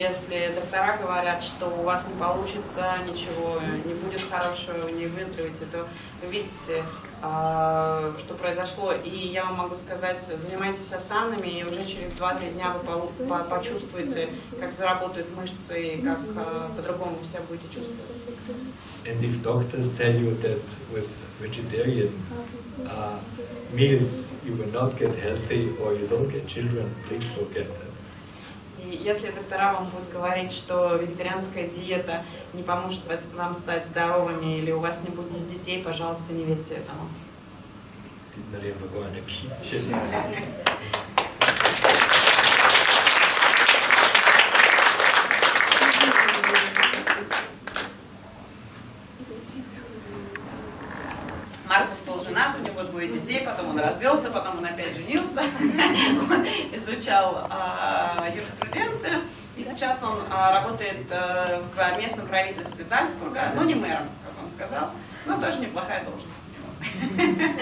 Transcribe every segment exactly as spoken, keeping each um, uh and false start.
Если доктора говорят, что у вас не получится, ничего не будет хорошего, вы не выздоровеете, то вы видите, что произошло. И я вам могу сказать, занимайтесь асанами, и уже через два-три дня вы почувствуете, как заработают мышцы, и как по-другому вы себя будете чувствовать. And if doctors tell you that with vegetarian uh, meals you will not get healthy or you don't get children, please forget that. И если доктора вам будут говорить, что вегетарианская диета не поможет вам стать здоровыми или у вас не будет детей, пожалуйста, не верьте этому. Маркус был женат, у него двое детей, потом он развелся, потом он опять женился, он изучал а, юриспруденцию, и сейчас он а, работает а, в местном правительстве Зальцбурга, но не мэром, как он сказал, но тоже неплохая должность у него.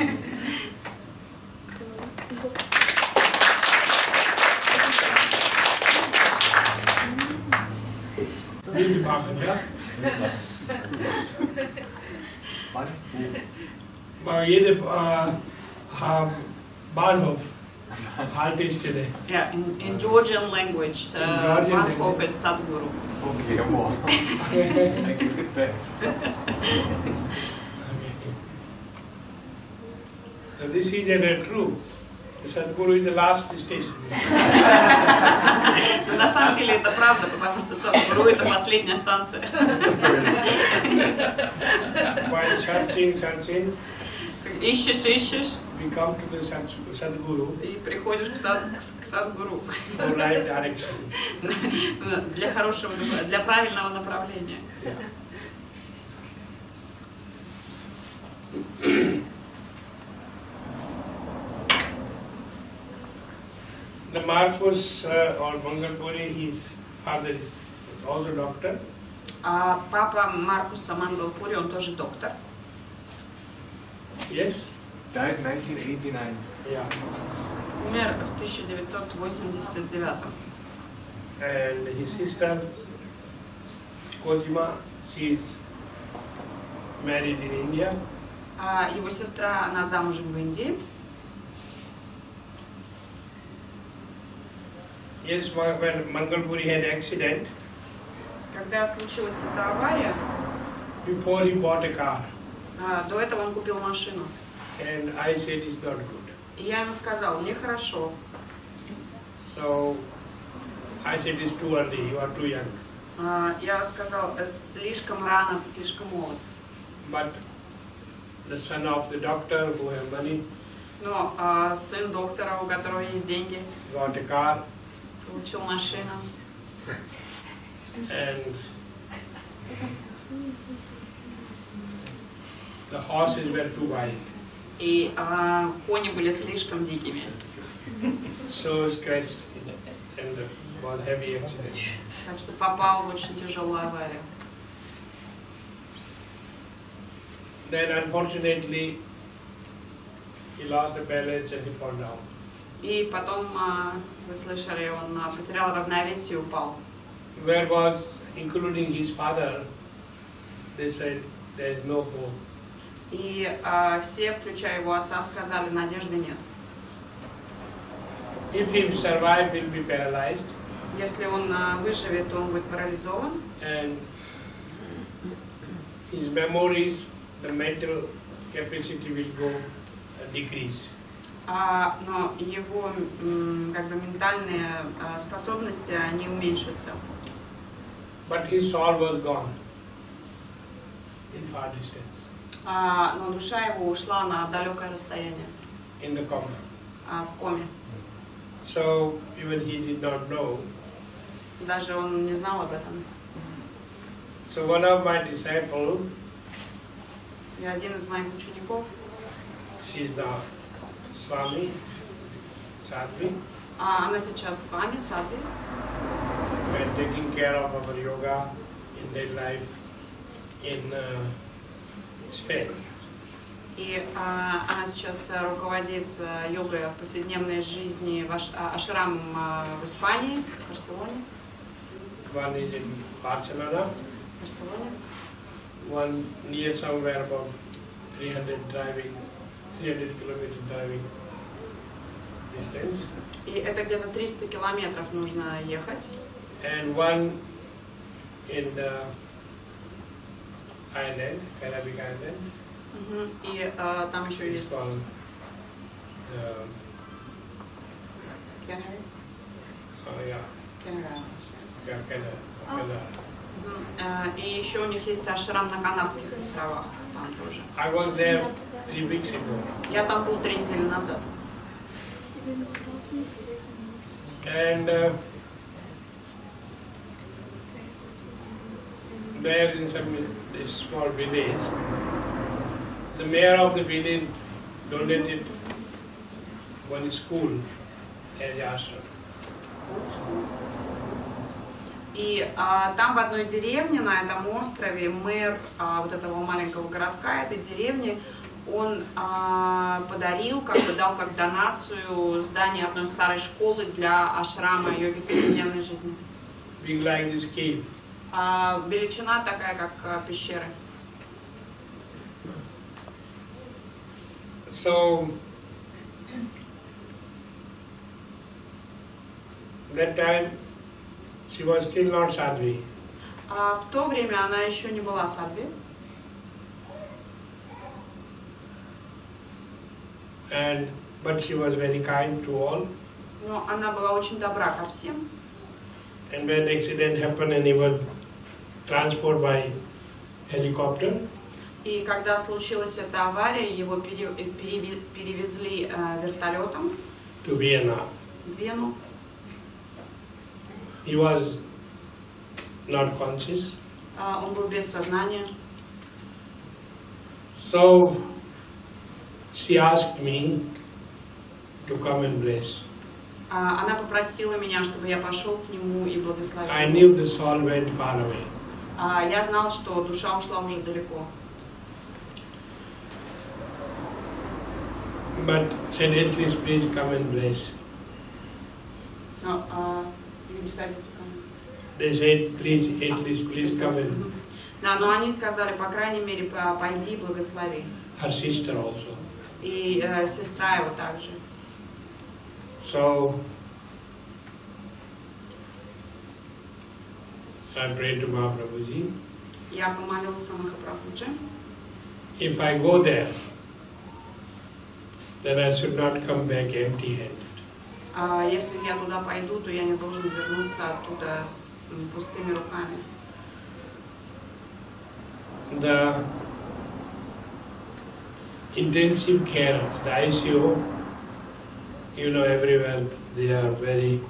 Jede uh, Bahnhof Haltestelle. Yeah, in, in Georgian language, uh, Bahnhof is Sadhguru. Okay, more. I give it back. So this is uh, true. Sadhguru is the last station. Но на самом деле это правда, потому что Садхгуру это последняя станция. While searching, searching, ищешь, ищешь, we come to the Sadhguru. И приходишь к, сад, к Садхгуру. For right direction. Для хорошего, для правильного направления. Yeah. The Marcus uh, or Mangalpuri, his father is also doctor. А папа Маркуса Мангалпури, он тоже доктор. Yes. Died nineteen eighty-nine. Yeah. Умер в тысяча девятьсот восемьдесят девятом. And his sister Cosima, she is married in India. А его сестра, она замужем в Индии. Yes, when Mangalpuri had accident, Когда случилась эта авария, before he bought a car, а, до этого он купил машину. and I said it's not good. И я ему сказал, нехорошо. So I said it's too early, you are too young. А, я сказал, слишком рано, ты слишком молод. But the son of the doctor who had money Но а, сын доктора, у которого есть деньги, got a car, получил машину. and the horses were too wild. И а, кони были слишком дикими. So scratched and was heavy accident. Так что попал в очень тяжелую аварию. Then unfortunately he lost the balance and he fell down. И потом, а, вы слышали, он а, потерял равновесие и упал. Where was, including his father, they said there is no hope. И а, все, включая его отца, сказали, надежды нет. If he survived, he'll be paralyzed. Если он а, выживет, то он будет парализован. And his memories, the mental capacity will go uh, decrease. А, но его м, как бы ментальные а, способности, они уменьшатся. But his soul was gone in far distance, А, но душа его ушла на далекое расстояние, in the coma. а, в коме. So even he did not know. Даже он не знал об этом. So one of my disciples, И один из моих учеников, she's the Swami, Sadhvi, а, она сейчас с вами, Садви, and taking care of our yoga in their life in uh, Spain. И а, она сейчас руководит а, йогой в повседневной жизни в аш, а, ашрамом а, в Испании, в Барселоне. one is in Barcelona, В Барселоне. one near somewhere about three hundred driving, three hundred kilometer driving distance, И это где-то триста километров нужно ехать. and one in the island, Caribbean island. Мгм. И э, там еще It's есть called uh, Canary. oh yeah, Canary. yeah, Canada, Canada. Мгм. Э, И еще у них есть ашрам на Канарских островах. Там тоже. I was there three weeks ago, Я там был три недели назад. and uh, there in some this small village, the mayor of the village donated one school as ashram. И а, там в одной деревне, на этом острове, мэр а, вот этого маленького городка, этой деревни, он а, подарил, как бы дал как донацию здание одной старой школы для ашрама йоги повседневной жизни. Big like this cave. А, величина такая, как а, пещеры. So that time she was still not sadhvi. А в то время она еще не была садхви. And but she was very kind to all. Но она была очень добра ко всем. And when accident happened and he was transported by helicopter, И когда случилась эта авария, его пере- переве- перевезли э, вертолетом to Vienna. в Вену. He was not conscious. А, он был без сознания. So she asked me to come and bless. А, она попросила меня, чтобы я пошел к нему и благословил. I knew the soul went far away. А, я знал, что душа ушла уже далеко. But said, at least please come and bless. Но, а, you decided to come. They said, please, at least please come and Мгм. Да, но они сказали, по крайней мере, по- пойди и благослови. her sister also. И э, сестра его также. So I prayed to Mahaprabhuji, Я помолился Махапрабхуджи. if I go there, then I should not come back empty-handed. А если я туда пойду, то я не должен вернуться оттуда с м, пустыми руками. The intensive care, the I C U, you know, everywhere they are very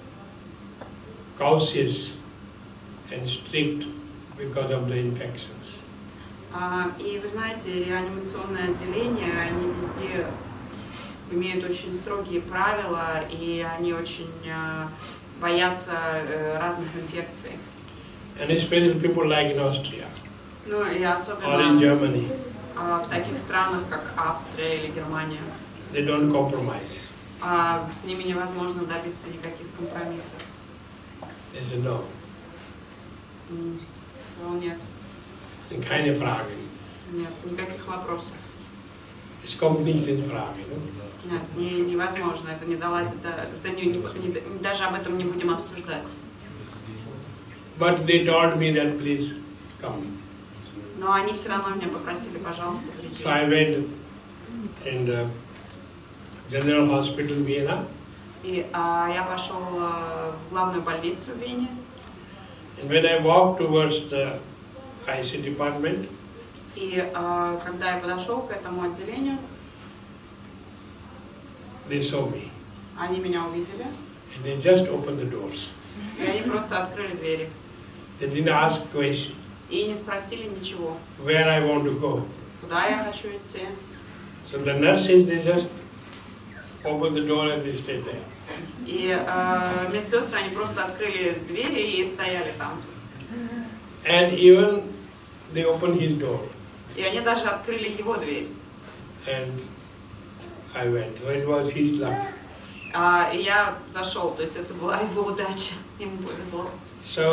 cautious and strict because of the infections. А, и вы знаете, реанимационное отделение, они везде имеют очень строгие правила, и они очень а, боятся э, разных инфекций. And especially people like in Austria Ну и or in особенно Germany, а, в таких странах, как Австрия или Германия. they don't compromise. А, с ними невозможно добиться никаких компромиссов. They say no. М, Ну, нет, Keine Frage. нет, никаких вопросов. Es kommt nicht in Frage. No? Нет, не, невозможно, это не далось, это, это не, не- не- даже об этом не будем обсуждать. But they told me that please come. Но они все равно меня попросили, пожалуйста, прийти. So I went in the General Hospital Vienna, И а, я пошел а, в главную больницу в Вене. and when I walked towards the I C department, И а, когда я подошел к этому отделению, they saw me они меня увидели, and they just opened the doors. и они просто открыли двери. They didn't ask question И не спросили ничего, where I want to go. куда я хочу идти. So the nurses, they just opened the door and they stayed there. И а, медсестры, они просто открыли двери и стояли там. And even they opened his door И они даже открыли его дверь. and I went. So it was his luck. А, и я зашел, то есть это была его удача, ему повезло. So